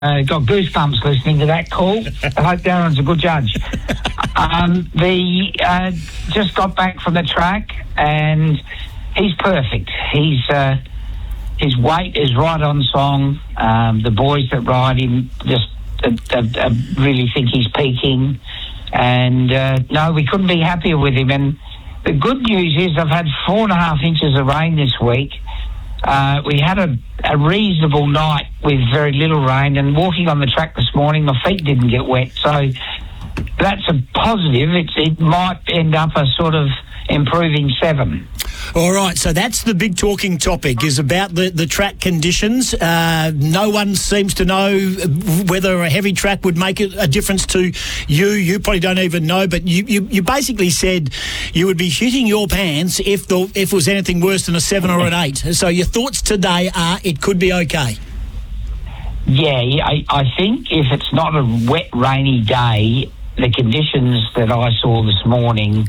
got goosebumps listening to that call. I hope Darren's a good judge. Just got back from the track, and he's perfect. His weight is right on song. The boys that ride him just really think he's peaking. And no, we couldn't be happier with him. And the good news is I've had 4.5 inches of rain this week. We had a reasonable night with very little rain, and walking on the track this morning, my feet didn't get wet. So that's a positive. It might end up a sort of improving 7. All right, so that's the big talking topic, is about the track conditions. No one seems to know whether a heavy track would make a difference to you. You probably don't even know, but you basically said you would be shitting your pants if it was anything worse than a 7 or an 8. So your thoughts today are it could be okay? Yeah, I think if it's not a wet, rainy day, the conditions that I saw this morning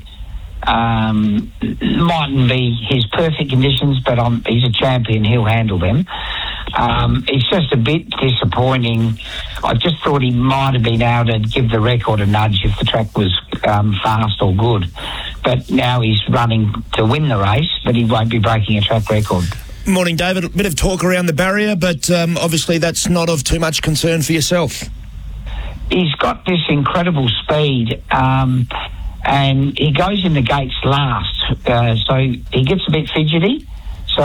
mightn't be his perfect conditions, but he's a champion. He'll handle them. It's just a bit disappointing. I just thought he might have been able to give the record a nudge if the track was fast or good. But now he's running to win the race, but he won't be breaking a track record. Morning, David. A bit of talk around the barrier, but obviously that's not of too much concern for yourself. He's got this incredible speed. And he goes in the gates last, so he gets a bit fidgety. So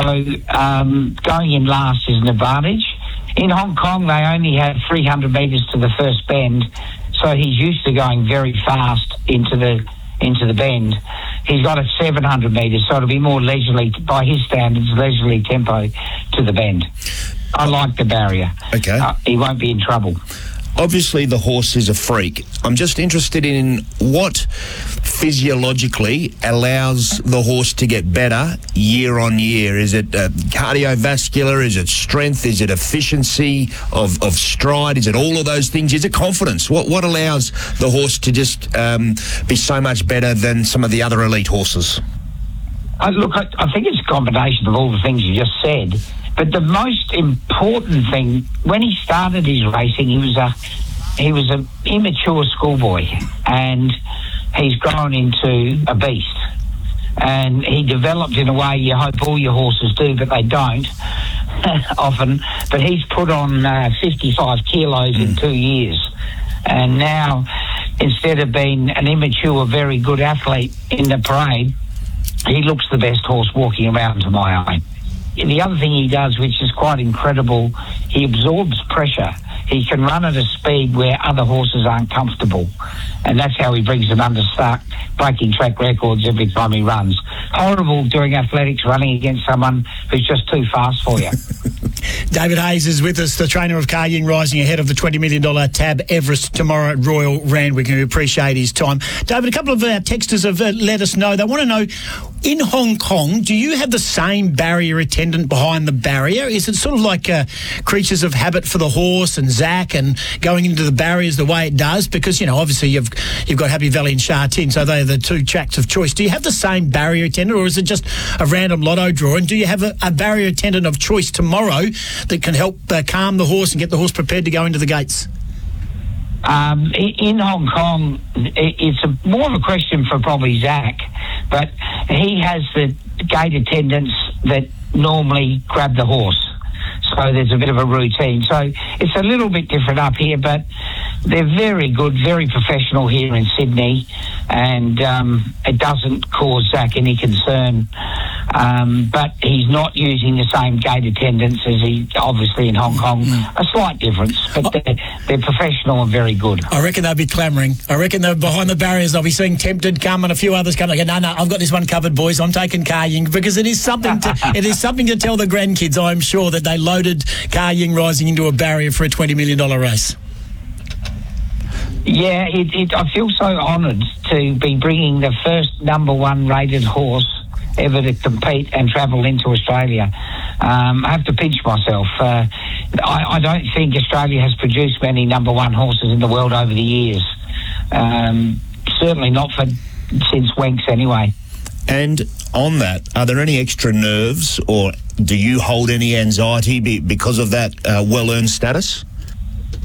going in last is an advantage. In Hong Kong, they only had 300 metres to the first bend, so he's used to going very fast into the bend. He's got a 700 metres, so it'll be more leisurely, by his standards, leisurely tempo to the bend. I like the barrier. Okay. He won't be in trouble. Obviously, the horse is a freak. I'm just interested in what physiologically allows the horse to get better year on year. Is it cardiovascular? Is it strength? Is it efficiency of stride? Is it all of those things? Is it confidence? What allows the horse to just be so much better than some of the other elite horses? Look, I think it's a combination of all the things you just said. But the most important thing, when he started his racing, he was an immature schoolboy, and he's grown into a beast. And he developed in a way you hope all your horses do, but they don't often. But he's put on 55 kilos in 2 years. And now, instead of being an immature, very good athlete in the parade, he looks the best horse walking around to my eye. The other thing he does, which is quite incredible, he absorbs pressure. He can run at a speed where other horses aren't comfortable. And that's how he brings them unstuck, breaking track records every time he runs. Horrible doing athletics, running against someone who's just too fast for you. David Hayes is with us, the trainer of Ka Ying Rising, ahead of the $20 million Tab Everest tomorrow at Royal Randwick. We appreciate his time. David, a couple of our texters have let us know. They want to know, in Hong Kong, do you have the same barrier attendant behind the barrier? Is it sort of like creatures of habit for the horse and Zach and going into the barriers the way it does? Because, obviously you've got Happy Valley and Sha Tin, so they're the two tracks of choice. Do you have the same barrier attendant, or is it just a random lotto draw? And do you have a barrier attendant of choice tomorrow that can help calm the horse and get the horse prepared to go into the gates? In Hong Kong, it's more of a question for probably Zach, but he has the gate attendants that normally grab the horse. So there's a bit of a routine. So it's a little bit different up here, but they're very good, very professional here in Sydney, and it doesn't cause Zach any concern. But he's not using the same gate attendants as he obviously in Hong Kong. A slight difference, but they're professional and very good. I reckon they'll be clamouring. I reckon they're behind the barriers. I'll be seeing Tempted come and a few others come. Like, no, I've got this one covered, boys. I'm taking Ka Ying, because it is something to tell the grandkids. I'm sure that they loaded Ka Ying Rising into a barrier for a $20 million race. Yeah, I feel so honoured to be bringing the first number 1 rated horse ever to compete and travel into Australia. I have to pinch myself. I don't think Australia has produced many number 1 horses in the world over the years. Certainly not since Wenks anyway. And on that, are there any extra nerves, or do you hold any anxiety because of that well-earned status?